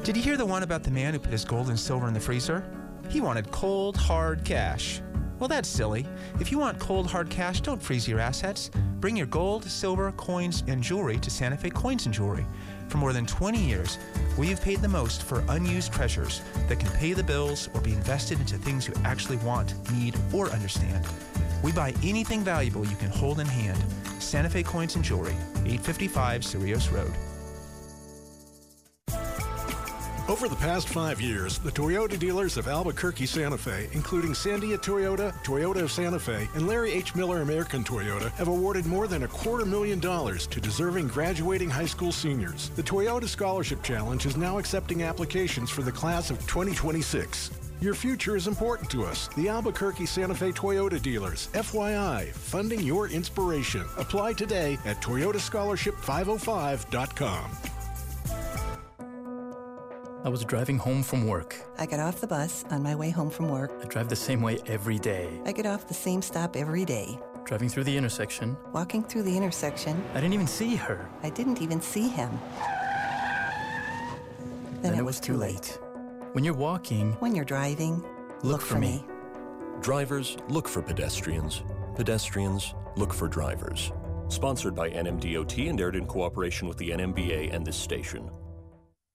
Did you hear the one about the man who put his gold and silver in the freezer? He wanted cold, hard cash. Well, that's silly. If you want cold, hard cash, don't freeze your assets. Bring your gold, silver, coins, and jewelry to Santa Fe Coins and Jewelry. For more than 20 years, we have paid the most for unused treasures that can pay the bills or be invested into things you actually want, need, or understand. We buy anything valuable you can hold in hand. Santa Fe Coins and Jewelry, 855 Cerrillos Road. Over the past 5 years, the Toyota dealers of Albuquerque Santa Fe, including Sandia Toyota, Toyota of Santa Fe, and Larry H. Miller American Toyota, have awarded more than $250,000 to deserving graduating high school seniors. The Toyota Scholarship Challenge is now accepting applications for the class of 2026. Your future is important to us. The Albuquerque Santa Fe Toyota dealers. FYI, funding your inspiration. Apply today at toyotascholarship505.com. I was driving home from work. I got off the bus on my way home from work. I drive the same way every day. I get off the same stop every day. Driving through the intersection. Walking through the intersection. I didn't even see her. I didn't even see him. Then it was too late. When you're walking... When you're driving, look for me. Drivers, look for pedestrians. Pedestrians, look for drivers. Sponsored by NMDOT and aired in cooperation with the NMBA and this station.